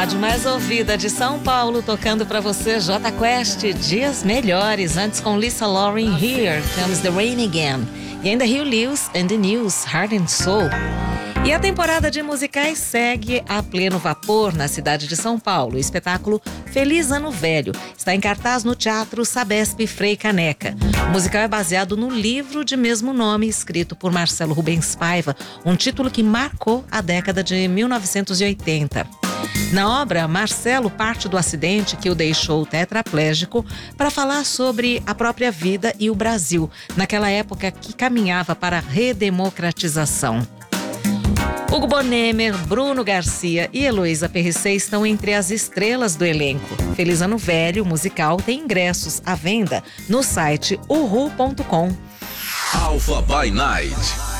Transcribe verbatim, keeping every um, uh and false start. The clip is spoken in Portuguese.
rádio mais ouvida de São Paulo, tocando pra você Jota Quest, Dias Melhores, antes com Lisa Lauren, Here Comes the Rain Again, e ainda Hugh Lewis and the News, Heart and Soul. E a temporada de musicais segue a pleno vapor na cidade de São Paulo. O espetáculo Feliz Ano Velho está em cartaz no Teatro Sabesp Frei Caneca. O musical é baseado no livro de mesmo nome, escrito por Marcelo Rubens Paiva, um título que marcou a década de mil novecentos e oitenta. Na obra, Marcelo parte do acidente que o deixou tetraplégico para falar sobre a própria vida e o Brasil, naquela época que caminhava para a redemocratização. Hugo Bonemer, Bruno Garcia e Heloísa Perricet estão entre as estrelas do elenco. Feliz Ano Velho, musical, tem ingressos à venda no site uhu ponto com. Alpha by Night.